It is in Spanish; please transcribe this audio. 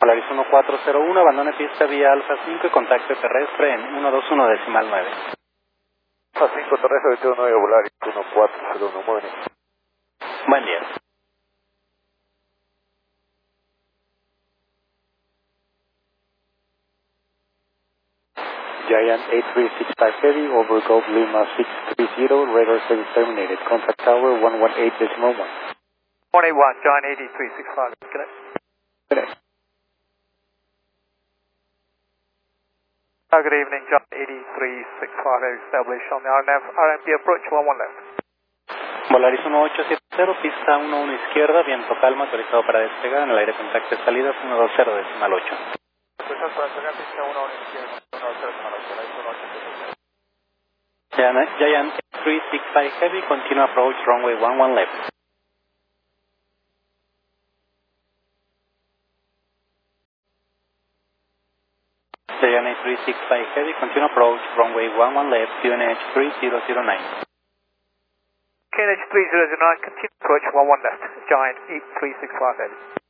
Polaris 1401, abandone pista vía Alfa 5 y contacto terrestre en 121.9. Alfa 5 terrestre 219, Polaris 1401, muy bien. Buen día. Giant 8365 Heavy, over Golf Lima 630, radar service terminated. Contact tower 118.1. 181, Giant 8365, connect. Connect. Good evening, Giant 8365, established on the RMP approach 11 left. Polaris 1870, pista 11 izquierda, viento calma, autorizado para despegar, en el aire contacto de salida 120.8. Giant 365 Heavy, continue approach runway 11 left. Giant 365 Heavy, continue approach runway 11 left, QNH 3009. QNH 3009, continue approach 11 left, Giant 8365 Heavy.